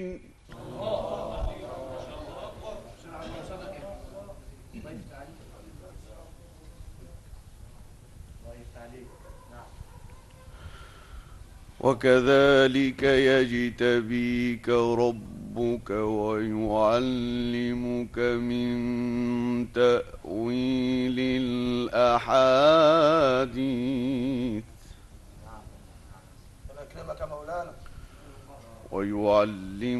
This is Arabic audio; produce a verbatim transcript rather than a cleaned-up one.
وكذلك يجتبيك ربك ويعلمك من تأويل الأحاديث ويعلم